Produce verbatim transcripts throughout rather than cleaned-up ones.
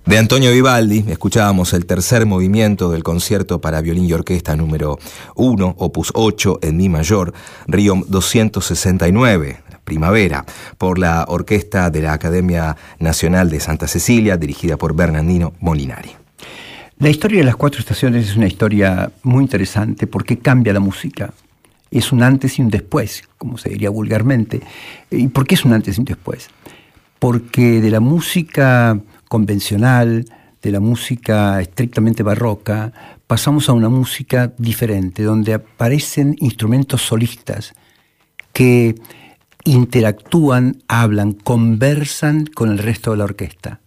De Antonio Vivaldi escuchábamos el tercer movimiento del concierto para violín y orquesta número uno, opus ocho en mi mayor, Riom doscientos sesenta y nueve, Primavera, por la Orquesta de la Academia Nacional de Santa Cecilia, dirigida por Bernardino Molinari. La historia de las cuatro estaciones es una historia muy interesante porque cambia la música. Es un antes y un después, como se diría vulgarmente. ¿Y por qué es un antes y un después? Porque de la música convencional, de la música estrictamente barroca, pasamos a una música diferente, donde aparecen instrumentos solistas que interactúan, hablan, conversan con el resto de la orquesta.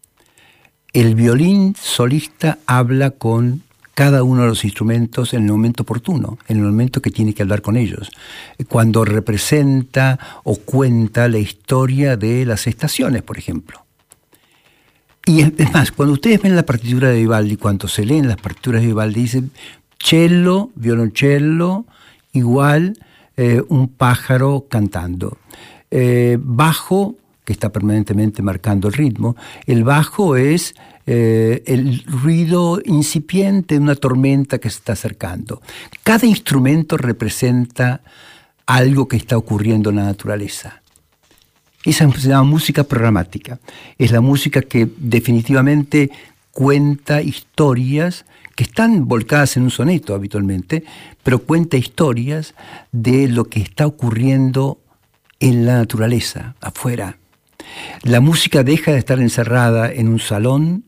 El violín solista habla con cada uno de los instrumentos en el momento oportuno, en el momento que tiene que hablar con ellos, cuando representa o cuenta la historia de las estaciones, por ejemplo. Y es más, cuando ustedes ven la partitura de Vivaldi, cuando se leen las partituras de Vivaldi, dicen cello, violoncello, igual eh, un pájaro cantando. Eh, bajo, que está permanentemente marcando el ritmo. El bajo es eh, el ruido incipiente de una tormenta que se está acercando. Cada instrumento representa algo que está ocurriendo en la naturaleza. Esa se llama música programática. Es la música que definitivamente cuenta historias que están volcadas en un soneto habitualmente, pero cuenta historias de lo que está ocurriendo en la naturaleza, afuera. La música deja de estar encerrada en un salón,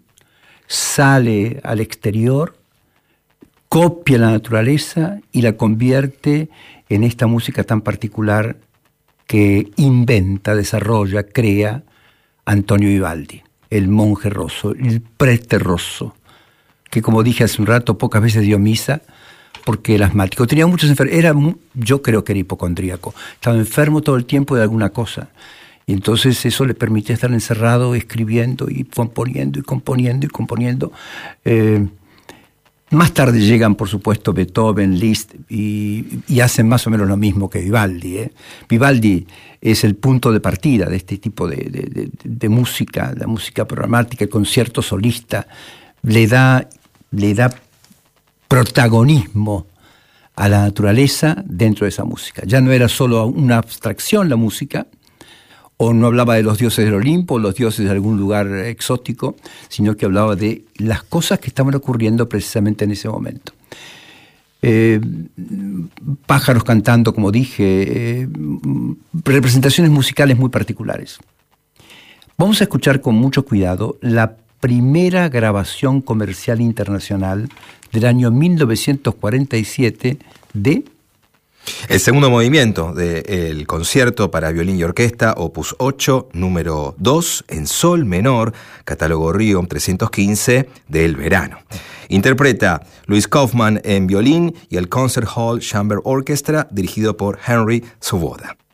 sale al exterior, copia la naturaleza y la convierte en esta música tan particular que inventa, desarrolla, crea Antonio Vivaldi, el monje rosso, el prete rosso, que como dije hace un rato, pocas veces dio misa porque era asmático. Tenía muchas enfermedades, era, yo creo que era hipocondríaco, estaba enfermo todo el tiempo de alguna cosa. Y entonces eso le permitía estar encerrado, escribiendo y componiendo y componiendo y componiendo. Eh, más tarde llegan, por supuesto, Beethoven, Liszt, y, y hacen más o menos lo mismo que Vivaldi. ¿eh? Vivaldi es el punto de partida de este tipo de, de, de, de música, la música programática, el concierto solista, le da, le da protagonismo a la naturaleza dentro de esa música. Ya no era solo una abstracción la música, o no hablaba de los dioses del Olimpo, los dioses de algún lugar exótico, sino que hablaba de las cosas que estaban ocurriendo precisamente en ese momento. Eh, pájaros cantando, como dije, eh, representaciones musicales muy particulares. Vamos a escuchar con mucho cuidado la primera grabación comercial internacional del año mil novecientos cuarenta y siete de... El segundo movimiento del concierto para violín y orquesta, opus ocho, número dos, en sol menor, catálogo Riom trescientos quince, del verano. Interpreta Luis Kaufmann en violín y el Concert Hall Chamber Orchestra, dirigido por Henry Svoboda.